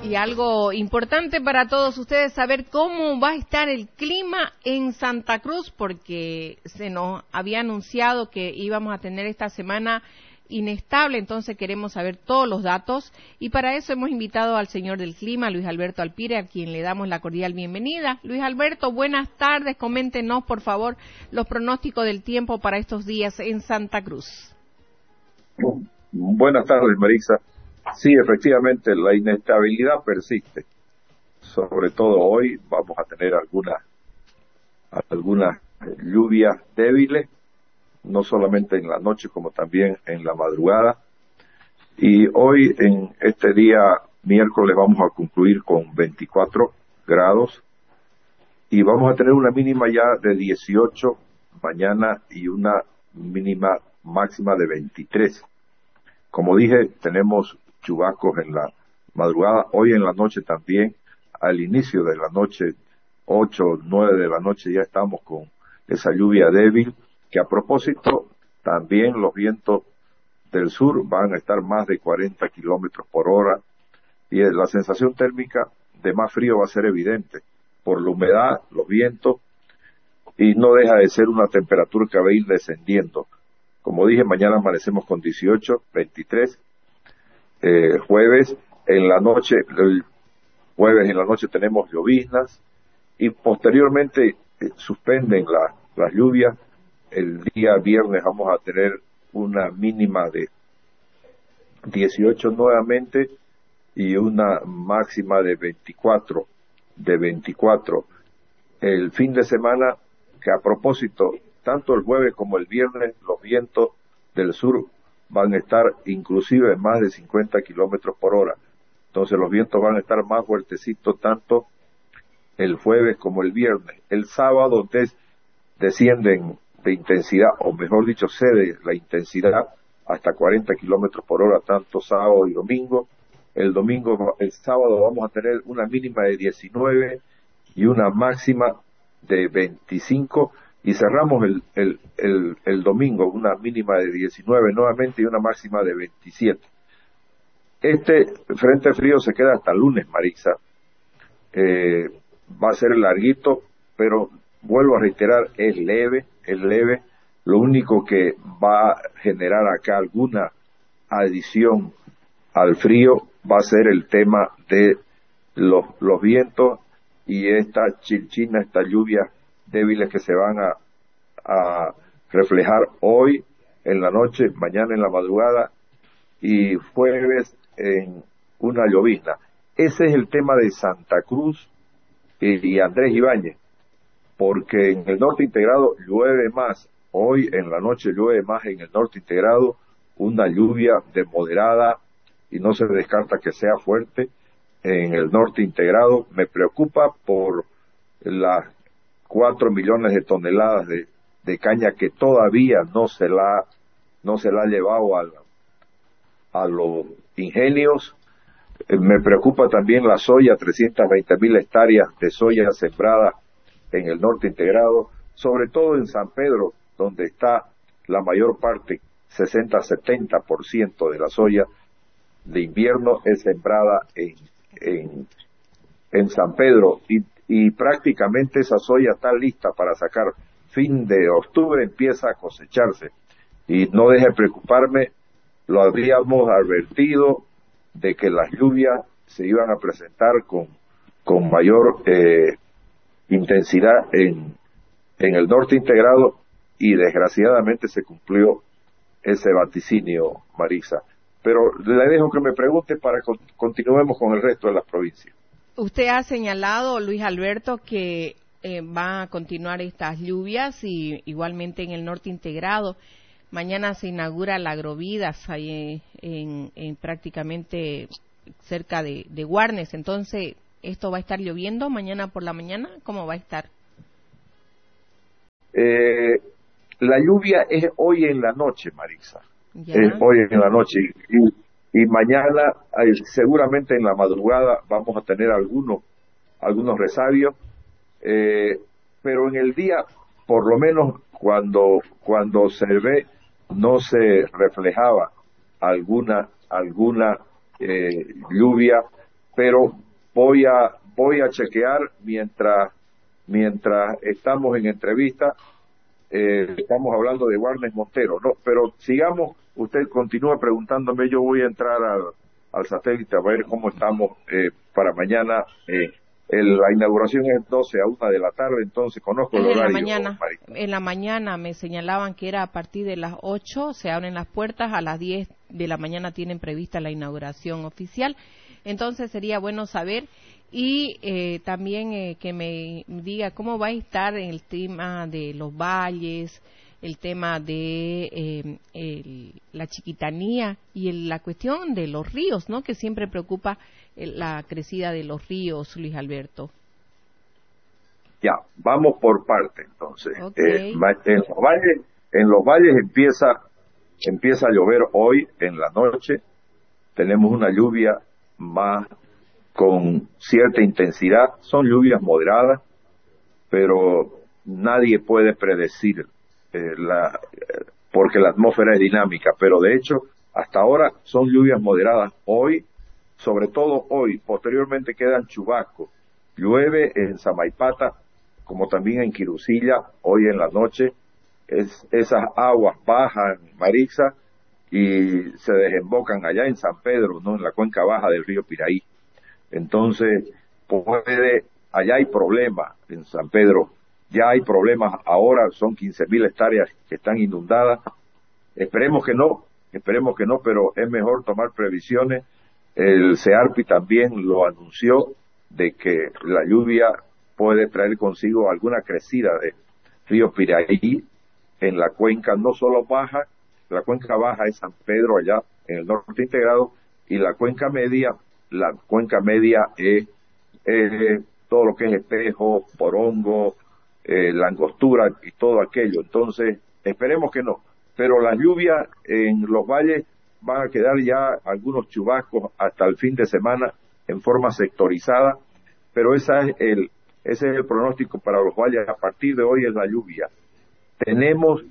Y algo importante para todos ustedes saber cómo va a estar el clima en Santa Cruz, porque se nos había anunciado que íbamos a tener esta semana inestable, entonces queremos saber todos los datos y para eso hemos invitado al señor del clima, Luis Alberto Alpire, a quien le damos la cordial bienvenida. Luis Alberto, buenas tardes, coméntenos por favor los pronósticos del tiempo para estos días en Santa Cruz. Buenas tardes, Marisa. Sí, efectivamente, la inestabilidad persiste. Sobre todo hoy vamos a tener algunas lluvias débiles, no solamente en la noche como también en la madrugada. Y hoy, en este día miércoles, vamos a concluir con 24 grados y vamos a tener una mínima ya de 18 mañana y una mínima máxima de 23. Como dije, tenemos chubascos en la madrugada, hoy en la noche también, al inicio de la noche, 8 o 9 de la noche, ya estamos con esa lluvia débil, que a propósito, también los vientos del sur van a estar más de 40 kilómetros por hora, y la sensación térmica de más frío va a ser evidente, por la humedad, los vientos, y no deja de ser una temperatura que va a ir descendiendo. Como dije, mañana amanecemos con 18, 23, jueves en la noche, el jueves en la noche tenemos lloviznas y posteriormente suspenden las lluvias. El día viernes vamos a tener una mínima de 18 nuevamente y una máxima de 24. El fin de semana, que a propósito, tanto el jueves como el viernes, los vientos del sur van a estar inclusive más de 50 kilómetros por hora. Entonces los vientos van a estar más fuertecitos tanto el jueves como el viernes. El sábado descienden de intensidad, o mejor dicho, cede la intensidad hasta 40 kilómetros por hora, tanto sábado y domingo. El sábado vamos a tener una mínima de 19 y una máxima de 25. Y cerramos el domingo, una mínima de 19 nuevamente y una máxima de 27. Este frente frío se queda hasta el lunes, Marisa. Va a ser larguito, pero vuelvo a reiterar, es leve. Lo único que va a generar acá alguna adición al frío va a ser el tema de los vientos y esta chilchina, esta lluvia débiles que se van a reflejar hoy en la noche, mañana en la madrugada y jueves en una llovizna. Ese es el tema de Santa Cruz y Andrés Ibáñez, porque en el norte integrado llueve más. Hoy en la noche llueve más en el norte integrado, una lluvia de moderada y no se descarta que sea fuerte en el norte integrado. Me preocupa por las 4 millones de toneladas de caña que todavía no se la ha llevado a los ingenios. Me preocupa también la soya, 320,000 hectáreas de soya sembrada en el norte integrado, sobre todo en San Pedro, donde está la mayor parte, 60-70% de la soya de invierno es sembrada en San Pedro y prácticamente esa soya está lista para sacar. Fin de octubre empieza a cosecharse y no deje de preocuparme, lo habríamos advertido de que las lluvias se iban a presentar con mayor intensidad en el norte integrado y desgraciadamente se cumplió ese vaticinio, Marisa. Pero le dejo que me pregunte para que continuemos con el resto de las provincias. Usted ha señalado, Luis Alberto, que van a continuar estas lluvias y igualmente en el norte integrado. Mañana se inaugura la Agrovidas ahí en prácticamente cerca de Guarnes. Entonces, ¿esto va a estar lloviendo mañana por la mañana? ¿Cómo va a estar? La lluvia es hoy en la noche, Marisa. Ya. Es hoy en la noche. Y mañana, seguramente en la madrugada, vamos a tener algunos resabios. Pero en el día, por lo menos cuando se ve, no se reflejaba alguna lluvia pero voy a chequear mientras estamos en entrevista. Estamos hablando de Warnes Montero, ¿no? Pero sigamos, usted continúa preguntándome, yo voy a entrar al satélite a ver cómo estamos para mañana. La inauguración es 12 a 1 de la tarde, entonces conozco el horario. En la mañana me señalaban que era a partir de las 8, se abren las puertas, a las 10 de la mañana tienen prevista la inauguración oficial, entonces sería bueno saber. Y también que me diga cómo va a estar el tema de los valles, el tema de la chiquitanía y la cuestión de los ríos, ¿no? Que siempre preocupa la crecida de los ríos, Luis Alberto. Ya, vamos por parte entonces. Okay. En los valles empieza a llover hoy en la noche. Tenemos una lluvia más con cierta intensidad, son lluvias moderadas, pero nadie puede predecir porque la atmósfera es dinámica, pero de hecho hasta ahora son lluvias moderadas hoy, sobre todo hoy. Posteriormente quedan chubascos, llueve en Samaipata como también en Quirucilla hoy en la noche. Esas aguas bajan, Marisa, y se desembocan allá en San Pedro, ¿no? En la cuenca baja del río Piraí. Entonces, allá hay problemas en San Pedro, ya hay problemas ahora, son 15.000 hectáreas que están inundadas. Esperemos que no, pero es mejor tomar previsiones. El CEARPI también lo anunció, de que la lluvia puede traer consigo alguna crecida de río Piraí en la cuenca, no solo baja, la cuenca baja es San Pedro allá en el norte integrado, y la cuenca media es todo lo que es Espejo, Porongo, la Angostura y todo aquello. Entonces, esperemos que no. Pero las lluvias en los valles van a quedar ya algunos chubascos hasta el fin de semana en forma sectorizada, pero ese es el pronóstico para los valles. A partir de hoy es la lluvia. Tenemos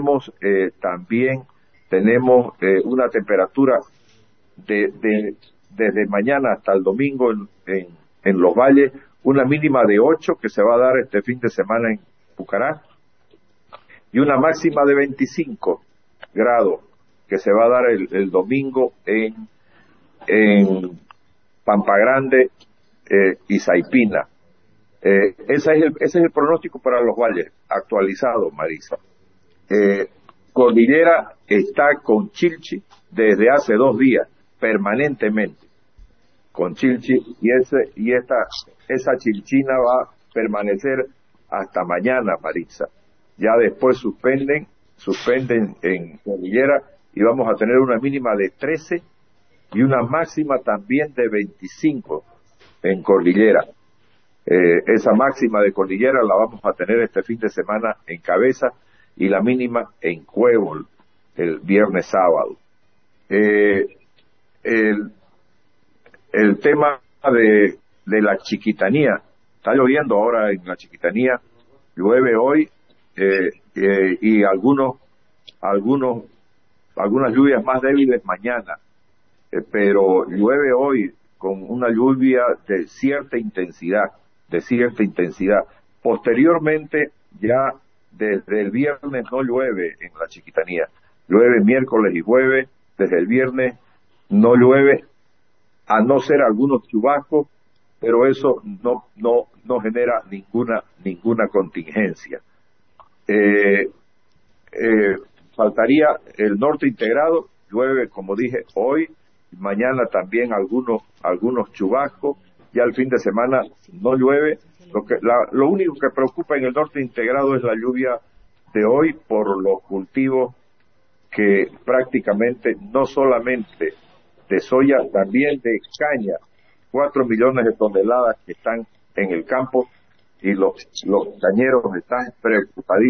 también una temperatura desde mañana hasta el domingo en los valles, una mínima de 8 que se va a dar este fin de semana en Pucará, y una máxima de 25 grados que se va a dar el domingo en Pampa Grande y Saipina. Ese es el pronóstico para los valles actualizado, Marisa. Cordillera está con Chilchi desde hace 2 días, permanentemente con Chilchi, y esa chilchina va a permanecer hasta mañana, Marisa. Ya después suspenden en Cordillera, y vamos a tener una mínima de 13 y una máxima también de 25 en Cordillera. Esa máxima de Cordillera la vamos a tener este fin de semana en Cabeza, y la mínima en Cuevol el viernes sábado. El tema de la Chiquitanía, está lloviendo ahora en la Chiquitanía, llueve hoy, y algunas lluvias más débiles mañana, pero llueve hoy con una lluvia de cierta intensidad. Posteriormente, ya desde el viernes no llueve en la Chiquitanía, llueve miércoles y jueves. Desde el viernes no llueve, a no ser algunos chubascos, pero eso no genera ninguna contingencia. Faltaría el norte integrado, llueve, como dije, hoy, mañana también algunos chubascos. Ya el fin de semana no llueve. Lo único que preocupa en el norte integrado es la lluvia de hoy por los cultivos, que prácticamente no solamente de soya, también de caña, 4 millones de toneladas que están en el campo, y los cañeros están preocupadísimos.